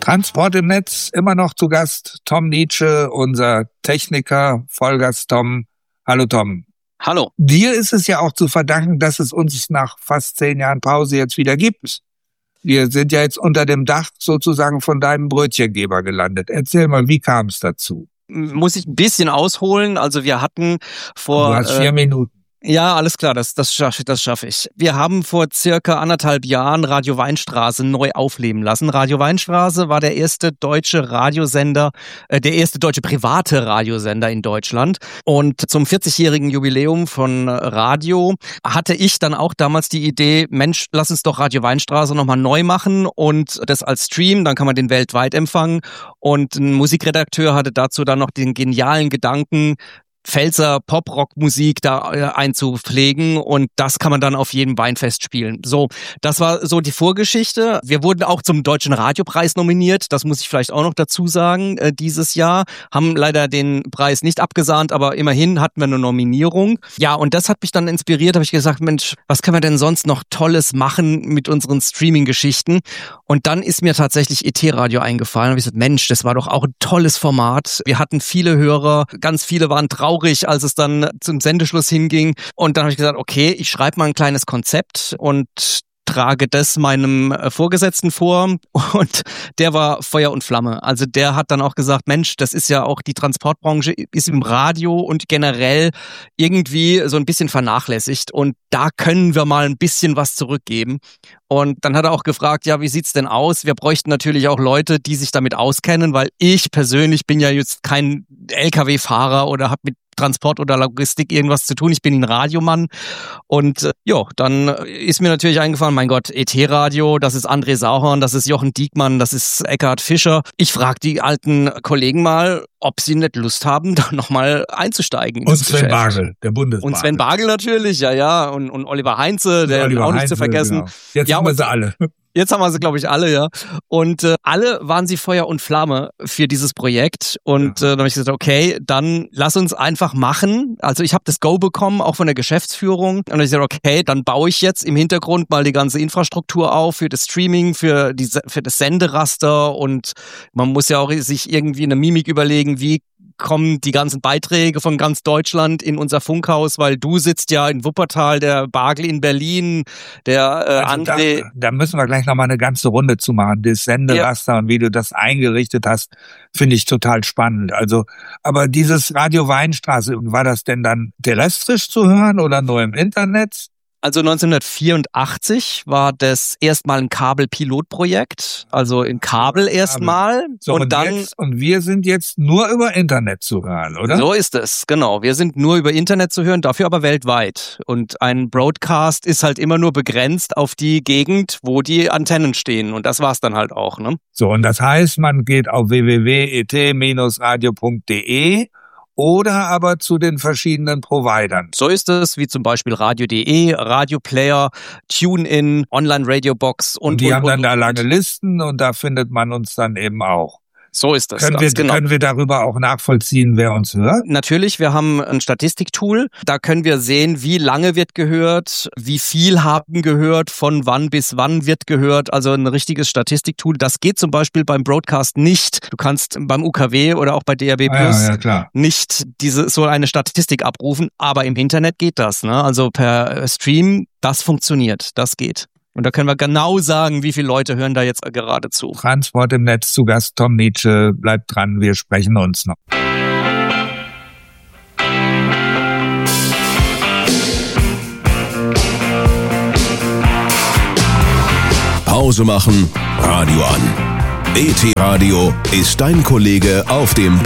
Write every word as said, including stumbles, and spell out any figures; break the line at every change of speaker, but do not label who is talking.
Transport im Netz, immer noch zu Gast Tom Nietzsche, unser Techniker, Vollgas Tom. Hallo Tom.
Hallo.
Dir ist es ja auch zu verdanken, dass es uns nach fast zehn Jahren Pause jetzt wieder gibt. Wir sind ja jetzt unter dem Dach sozusagen von deinem Brötchengeber gelandet. Erzähl mal, wie kam es dazu?
Muss ich ein bisschen ausholen. Also wir hatten vor...
Du hast vier äh, Minuten.
Ja, alles klar, das, das schaffe das schaff ich. Wir haben vor circa anderthalb Jahren Radio Weinstraße neu aufleben lassen. Radio Weinstraße war der erste deutsche Radiosender, äh, der erste deutsche private Radiosender in Deutschland. Und zum vierzigjährigen Jubiläum von Radio hatte ich dann auch damals die Idee, Mensch, lass uns doch Radio Weinstraße nochmal neu machen und das als Stream, dann kann man den weltweit empfangen. Und ein Musikredakteur hatte dazu dann noch den genialen Gedanken, Pfälzer Pop-Rock-Musik da einzupflegen und das kann man dann auf jedem Weinfest spielen. So, das war so die Vorgeschichte. Wir wurden auch zum Deutschen Radiopreis nominiert, das muss ich vielleicht auch noch dazu sagen, äh, dieses Jahr. Haben leider den Preis nicht abgesahnt, aber immerhin hatten wir eine Nominierung. Ja, und das hat mich dann inspiriert, habe ich gesagt, Mensch, was können wir denn sonst noch Tolles machen mit unseren Streaming-Geschichten? Und dann ist mir tatsächlich E T-Radio eingefallen. Da habe ich gesagt, Mensch, das war doch auch ein tolles Format. Wir hatten viele Hörer, ganz viele waren traurig, als es dann zum Sendeschluss hinging. Und dann habe ich gesagt, okay, ich schreibe mal ein kleines Konzept und trage das meinem Vorgesetzten vor und der war Feuer und Flamme. Also der hat dann auch gesagt, Mensch, das ist ja auch die Transportbranche, ist im Radio und generell irgendwie so ein bisschen vernachlässigt und da können wir mal ein bisschen was zurückgeben. Und dann hat er auch gefragt, ja, wie sieht's denn aus? Wir bräuchten natürlich auch Leute, die sich damit auskennen, weil ich persönlich bin ja jetzt kein L K W-Fahrer oder habe mit Transport oder Logistik irgendwas zu tun. Ich bin ein Radiomann und äh, ja, dann ist mir natürlich eingefallen, mein Gott, E T-Radio, das ist André Sauhorn, das ist Jochen Diekmann, das ist Eckhard Fischer. Ich frage die alten Kollegen mal, ob sie nicht Lust haben, da nochmal einzusteigen.
Und Sven Bagel, der Bundesbagel.
Und Sven Bagel natürlich, ja, ja. Und, und Oliver Heinze, der
Oliver
auch nicht
Heinze,
zu vergessen.
Genau. Jetzt
ja,
haben wir sie alle.
Jetzt haben wir sie, glaube ich, alle, ja. Und äh, alle waren sie Feuer und Flamme für dieses Projekt. Und ja. äh, dann habe ich gesagt, okay, dann lass uns einfach machen. Also ich habe das Go bekommen, auch von der Geschäftsführung. Und dann habe ich gesagt, okay, dann baue ich jetzt im Hintergrund mal die ganze Infrastruktur auf für das Streaming, für, die, für das Senderaster. Und man muss ja auch sich irgendwie eine Mimik überlegen, wie kommen die ganzen Beiträge von ganz Deutschland in unser Funkhaus, weil du sitzt ja in Wuppertal, der Bagel in Berlin, der äh,
also
André...
Da, da müssen wir gleich nochmal eine ganze Runde zu machen. Das Senderaster ja. Und wie du das eingerichtet hast, finde ich total spannend. Also, aber dieses Radio Weinstraße, war das denn dann terrestrisch zu hören oder nur im Internet?
Also neunzehnhundertvierundachtzig war das erstmal ein Kabel-Pilotprojekt, also in Kabel erstmal.
So, und, und dann jetzt, und wir sind jetzt nur über Internet zu hören, oder?
So ist es, genau. Wir sind nur über Internet zu hören, dafür aber weltweit. Und ein Broadcast ist halt immer nur begrenzt auf die Gegend, wo die Antennen stehen. Und das war's dann halt auch, ne?
So, und das heißt, man geht auf w w w punkt e t Bindestrich radio punkt d e oder aber zu den verschiedenen Providern.
So ist es, wie zum Beispiel Radio punkt de, Radio Player, TuneIn, Online-Radio-Box und,
und die
und,
haben dann
und,
da lange Listen und da findet man uns dann eben auch.
So ist das.
Können wir, genau. können wir darüber auch nachvollziehen, wer uns hört?
Natürlich, wir haben ein Statistiktool. Da können wir sehen, wie lange wird gehört, wie viel haben gehört, von wann bis wann wird gehört. Also ein richtiges Statistiktool. Das geht zum Beispiel beim Broadcast nicht. Du kannst beim U K W oder auch bei D A B Plus
ah, ja, ja, klar.
nicht diese so eine Statistik abrufen. Aber im Internet geht das, ne? Also per Stream, das funktioniert, das geht. Und da können wir genau sagen, wie viele Leute hören da jetzt gerade zu.
Transport im Netz zu Gast Tom Nietzsche. Bleibt dran, wir sprechen uns noch.
Pause machen, Radio an. E T-Radio ist dein Kollege auf dem